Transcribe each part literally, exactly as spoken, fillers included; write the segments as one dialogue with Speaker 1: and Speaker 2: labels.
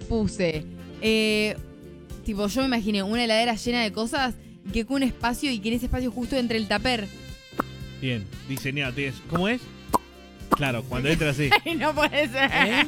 Speaker 1: puse, eh, tipo, yo me imaginé una heladera llena de cosas y que con un espacio y que en ese espacio justo entre el tupper.
Speaker 2: Bien, diseñado. tienes- ¿Cómo es? Claro, cuando entra así.
Speaker 1: No puede ser.
Speaker 3: ¿Eh?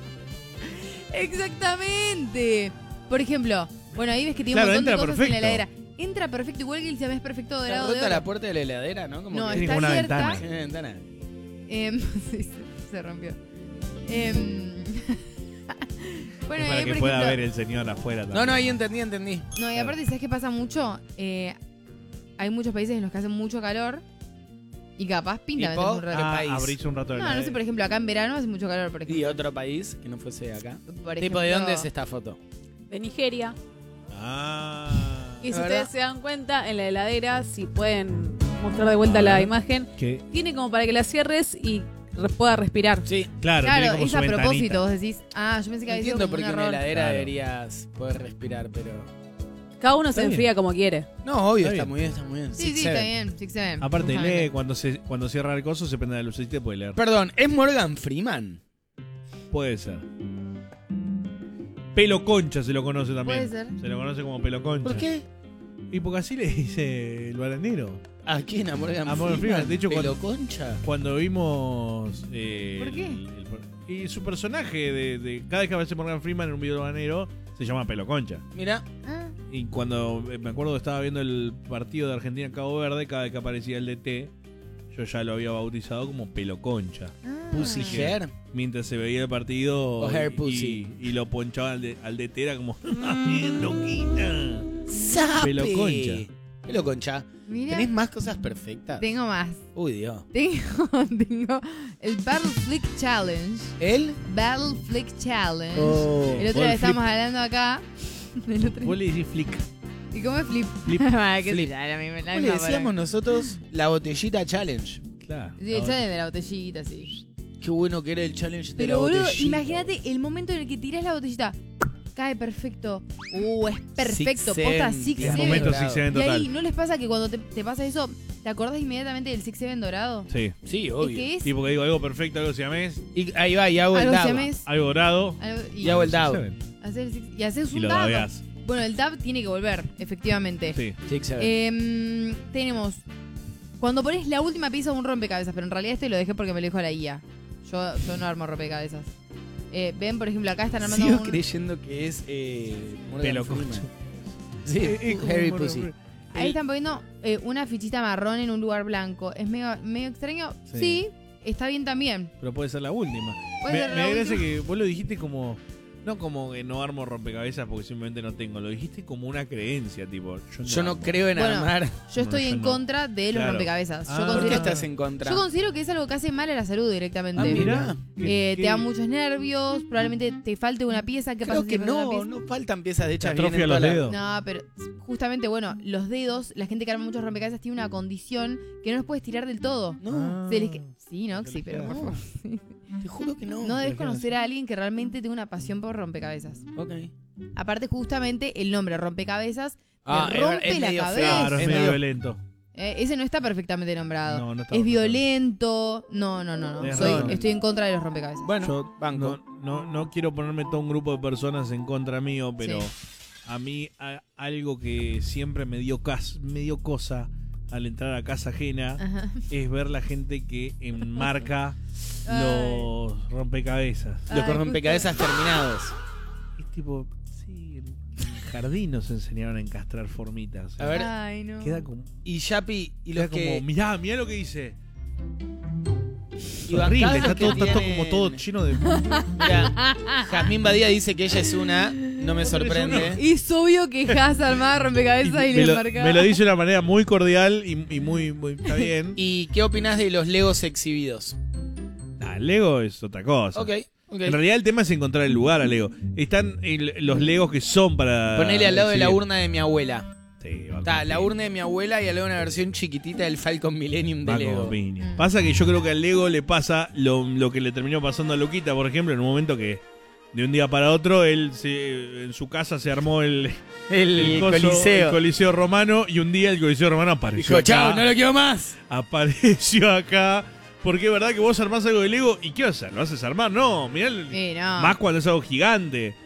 Speaker 1: Exactamente. Por ejemplo, bueno, ahí ves que tiene
Speaker 2: Claro,
Speaker 1: un montón de
Speaker 2: entra
Speaker 1: cosas en la
Speaker 2: perfecto.
Speaker 1: heladera. Entra perfecto, igual que el siamés perfecto
Speaker 3: ¿Está
Speaker 1: dorado de
Speaker 3: rota
Speaker 1: oro.
Speaker 3: la puerta de la heladera, no? Como
Speaker 1: No,
Speaker 3: que...
Speaker 2: Tiene
Speaker 1: está
Speaker 2: como una
Speaker 1: abierta.
Speaker 2: ventana.
Speaker 3: Tiene ventana.
Speaker 1: Em, sí, se, se rompió. Em, bueno,
Speaker 2: Es para
Speaker 1: ahí,
Speaker 2: que
Speaker 1: por
Speaker 2: pueda
Speaker 1: ejemplo-
Speaker 2: ver el señor afuera también.
Speaker 3: No, no, ahí entendí, entendí.
Speaker 1: No, y aparte, ¿sabes qué pasa mucho? Eh, hay muchos países en los que hace mucho calor y capaz pinta
Speaker 3: ¿Tipo?
Speaker 1: meterse un rato.
Speaker 2: Ah,
Speaker 3: país?
Speaker 2: abrís un rato de
Speaker 1: No, no sé, por ejemplo, acá en verano hace mucho calor, por ejemplo.
Speaker 3: Y otro país que no fuese acá.
Speaker 1: Por
Speaker 3: Tipo, ¿de
Speaker 1: ejemplo-
Speaker 3: dónde es esta foto?
Speaker 4: De Nigeria.
Speaker 2: Ah.
Speaker 4: Y si
Speaker 3: ¿La
Speaker 4: ustedes
Speaker 3: verdad?
Speaker 4: se dan cuenta, en la heladera, si pueden mostrar de vuelta la imagen,
Speaker 2: Que,
Speaker 4: tiene como para que la cierres y re- pueda respirar.
Speaker 3: Sí,
Speaker 2: claro, tiene
Speaker 1: Claro,
Speaker 2: como
Speaker 1: es
Speaker 2: su
Speaker 1: a
Speaker 2: ventanita.
Speaker 1: propósito, vos decís. Ah, yo pensé que había sido
Speaker 3: entiendo
Speaker 1: como
Speaker 3: por
Speaker 1: un
Speaker 3: qué en una
Speaker 1: error.
Speaker 3: heladera
Speaker 2: Claro.
Speaker 3: deberías poder respirar, pero...
Speaker 4: Cada uno
Speaker 2: Está
Speaker 4: se
Speaker 2: bien.
Speaker 4: enfría como quiere.
Speaker 3: No, obvio,
Speaker 2: Está
Speaker 3: está,
Speaker 2: bien.
Speaker 3: muy bien, está muy bien.
Speaker 1: Sí,
Speaker 3: Six,
Speaker 1: sí,
Speaker 3: seven.
Speaker 1: está bien. Six, seven.
Speaker 2: Aparte,
Speaker 1: Justamente.
Speaker 2: lee cuando, se, cuando cierra el coso, se prende la lucecita y puede leer.
Speaker 3: Perdón, ¿es Morgan Freeman?
Speaker 2: Puede ser. Pelo concha se lo conoce también.
Speaker 1: Puede ser.
Speaker 2: Se lo conoce como pelo concha.
Speaker 3: ¿Por qué?
Speaker 2: Y porque así le dice el baranero.
Speaker 3: ¿A quién? ¿A Morgan
Speaker 2: A Morgan
Speaker 3: Freeman?
Speaker 2: Freeman, de hecho,
Speaker 3: ¿Pelo
Speaker 2: cuando-
Speaker 3: concha?
Speaker 2: Cuando vimos. eh,
Speaker 1: ¿Por qué?
Speaker 2: el- el- y su personaje de, de. Cada vez que aparece Morgan Freeman en un video de baranero, se llama Pelo Concha.
Speaker 3: Mira,
Speaker 1: Ah,
Speaker 2: Y cuando eh, me acuerdo que estaba viendo el partido de Argentina-Cabo Verde, cada vez que aparecía el D T, yo ya lo había bautizado como Pelo Concha.
Speaker 1: ah.
Speaker 3: Pussy Hair.
Speaker 2: Mientras se veía el partido
Speaker 3: O Hair
Speaker 2: y,
Speaker 3: Pussy.
Speaker 2: y, y lo ponchaba al, de- al D T, era como. ¡Bien, loquita!
Speaker 3: ¡Sape!
Speaker 2: Pelo concha.
Speaker 3: Pelo concha.
Speaker 1: Mira,
Speaker 3: ¿Tenés más cosas perfectas?
Speaker 1: tengo más.
Speaker 3: Uy, Dios.
Speaker 1: Tengo, tengo el Battle Flick Challenge.
Speaker 3: ¿Él?
Speaker 1: Battle Flick Challenge.
Speaker 3: Oh.
Speaker 1: el otro
Speaker 2: o
Speaker 1: día
Speaker 2: el
Speaker 1: estábamos hablando acá. El otro
Speaker 2: Vos le decís flick.
Speaker 1: ¿Y cómo es flip?
Speaker 2: Flip.
Speaker 1: Ah, qué sé
Speaker 3: Flip.
Speaker 1: yo, la misma- la
Speaker 3: ¿Cómo le
Speaker 1: misma
Speaker 3: decíamos
Speaker 1: palabra.
Speaker 3: nosotros? La botellita challenge.
Speaker 2: Claro.
Speaker 1: Sí, el challenge de la botellita, sí.
Speaker 3: Qué bueno que era el challenge de
Speaker 1: Pero
Speaker 3: la
Speaker 1: boludo,
Speaker 3: botellita.
Speaker 1: imagínate el momento en el que tirás la botellita. Cae perfecto. Uh, es perfecto.
Speaker 3: Six
Speaker 1: Posta
Speaker 3: Seven,
Speaker 1: Six
Speaker 3: bien.
Speaker 2: Un
Speaker 1: Seven.
Speaker 2: momento
Speaker 3: Dorado.
Speaker 2: Six Seven
Speaker 1: Y ahí,
Speaker 2: total.
Speaker 1: ¿no les pasa que cuando te, te pasa eso, te acordás inmediatamente del Six Seven dorado?
Speaker 2: Sí.
Speaker 3: Sí,
Speaker 1: Es
Speaker 3: obvio.
Speaker 1: que es
Speaker 2: Sí, porque digo algo perfecto, algo siamés,
Speaker 3: Y ahí va, y hago el
Speaker 1: algo
Speaker 3: dab.
Speaker 1: siamés,
Speaker 2: algo dorado.
Speaker 1: algo-
Speaker 3: Y hago el
Speaker 2: Six
Speaker 3: dab.
Speaker 2: Seven.
Speaker 1: hacer el six- y haces
Speaker 2: Y
Speaker 1: un
Speaker 2: lo
Speaker 1: dab.
Speaker 2: dabeás.
Speaker 1: Bueno, el dab tiene que volver, efectivamente.
Speaker 2: Sí.
Speaker 3: Six, seven.
Speaker 1: Em, tenemos. Cuando pones la última pieza de un rompecabezas, pero en realidad este lo dejé porque me lo dijo la guía. Yo, yo no armo rompecabezas. Eh, Ven, por ejemplo, acá están armando
Speaker 3: Sigo
Speaker 1: un.
Speaker 3: creyendo que es eh, Morgan
Speaker 2: Pelo
Speaker 3: Freeman.
Speaker 2: concha.
Speaker 3: Sí,
Speaker 2: Eh, eh, como
Speaker 3: Harry
Speaker 2: Morgan
Speaker 3: Pussy.
Speaker 2: Freeman.
Speaker 1: Ahí están poniendo eh, una fichita marrón en un lugar blanco. ¿Es medio, medio extraño?
Speaker 2: Sí.
Speaker 1: Sí. Está bien también.
Speaker 2: Pero puede ser la última.
Speaker 1: Puede
Speaker 2: Me,
Speaker 1: ser
Speaker 2: me
Speaker 1: la
Speaker 2: da gracia
Speaker 1: última.
Speaker 2: que vos lo dijiste como. No como que no armo rompecabezas porque simplemente no tengo. Lo dijiste como una creencia, tipo. Yo no,
Speaker 3: Yo no
Speaker 2: armo.
Speaker 3: creo en
Speaker 1: Bueno,
Speaker 3: armar.
Speaker 1: Yo estoy
Speaker 2: No, yo
Speaker 1: en
Speaker 2: no.
Speaker 1: contra de los
Speaker 2: Claro.
Speaker 1: rompecabezas. Yo,
Speaker 2: Ah.
Speaker 3: ¿Por qué
Speaker 1: considero
Speaker 3: estás
Speaker 1: que,
Speaker 3: en contra?
Speaker 1: yo considero que es algo que hace mal a la salud directamente.
Speaker 3: Ah, mirá.
Speaker 1: Eh,
Speaker 2: ¿Qué-
Speaker 1: te da muchos nervios, probablemente te falte una pieza. ¿Qué pasa
Speaker 3: Creo
Speaker 1: si
Speaker 3: que
Speaker 1: te falta una
Speaker 3: no,
Speaker 1: pieza?
Speaker 3: no faltan piezas de
Speaker 2: ¿Te
Speaker 3: hechas bien
Speaker 2: atrofia
Speaker 3: en
Speaker 2: los
Speaker 3: toda la-
Speaker 2: dedos?
Speaker 1: No, pero justamente, bueno, los dedos, la gente que arma muchos rompecabezas tiene una condición que no los puedes tirar del todo.
Speaker 3: No,
Speaker 2: Ah.
Speaker 1: Se les que- Sí, ¿no? Sí, pero
Speaker 2: No.
Speaker 1: por favor.
Speaker 3: te juro que no.
Speaker 1: No debes
Speaker 2: ¿por qué no?
Speaker 1: conocer a alguien que realmente tenga una pasión por rompecabezas.
Speaker 3: Ok.
Speaker 1: Aparte, justamente, el nombre rompecabezas te
Speaker 3: Ah, es-
Speaker 1: rompe
Speaker 3: es
Speaker 1: la
Speaker 3: medio feo.
Speaker 1: cabeza.
Speaker 2: Claro, es,
Speaker 3: Es
Speaker 2: medio
Speaker 3: medio-
Speaker 2: violento.
Speaker 1: Eh, ese no está perfectamente nombrado.
Speaker 2: No, no está
Speaker 1: es
Speaker 2: perfecto.
Speaker 1: violento. No, no, no. no.
Speaker 2: Tenés
Speaker 1: Soy-
Speaker 2: razón.
Speaker 1: estoy en contra de los rompecabezas.
Speaker 3: Bueno,
Speaker 2: Yo
Speaker 3: banco.
Speaker 2: no, no, no quiero ponerme todo un grupo de personas en contra mío, pero
Speaker 1: Sí.
Speaker 2: a mí a- algo que siempre me dio, cas, me dio cosa al entrar a casa ajena
Speaker 1: Ajá.
Speaker 2: es ver la gente que enmarca
Speaker 1: Ay.
Speaker 2: los rompecabezas.
Speaker 3: Los
Speaker 1: Ay,
Speaker 3: rompecabezas terminados.
Speaker 2: Es tipo, sí, en el jardín nos enseñaron a encastrar formitas.
Speaker 3: A ver.
Speaker 1: Ay, no.
Speaker 2: Queda como,
Speaker 3: Y Yapi, y
Speaker 2: queda
Speaker 3: los que...
Speaker 2: como mirá, mirá lo que dice.
Speaker 3: y
Speaker 2: Horrible,
Speaker 3: bancadas
Speaker 2: está
Speaker 3: que
Speaker 2: todo, está todo
Speaker 3: tienen-
Speaker 2: como todo lleno de...
Speaker 3: Mira, Jazmín Badía dice que ella es una, no me sorprende.
Speaker 1: Es obvio que Haas armaba rompecabezas y,
Speaker 2: me,
Speaker 1: le
Speaker 2: lo,
Speaker 1: marcaba.
Speaker 2: me lo dice de una manera muy cordial y, y muy, muy... Está bien.
Speaker 3: ¿Y qué opinas de los Legos exhibidos?
Speaker 2: Ah, Lego es otra cosa.
Speaker 3: Ok, ok.
Speaker 2: En realidad el tema es encontrar el lugar a Lego. Están el- los Legos que son para...
Speaker 3: Ponele al lado de la
Speaker 2: exhibir.
Speaker 3: urna de mi abuela.
Speaker 2: Sí, va
Speaker 3: Está
Speaker 2: como
Speaker 3: la
Speaker 2: piña.
Speaker 3: urna de mi abuela y al lado una versión chiquitita del Falcon Millennium de
Speaker 2: Va como
Speaker 3: Lego.
Speaker 2: piña.
Speaker 1: Mm.
Speaker 2: Pasa que yo creo que al Lego le pasa lo, lo que le terminó pasando a Luquita, por ejemplo, en un momento que de un día para otro él se, en su casa se armó el,
Speaker 3: El,
Speaker 2: el coso-
Speaker 3: Coliseo.
Speaker 2: el Coliseo Romano y un día el Coliseo Romano apareció
Speaker 3: Dijo, chao,
Speaker 2: acá.
Speaker 3: no lo quiero más.
Speaker 2: Apareció acá. Porque es verdad que vos armás algo de Lego y ¿qué vas a hacer? ¿Lo haces armar? No, mirá. el-
Speaker 1: Eh, no.
Speaker 2: Más cuando es algo gigante.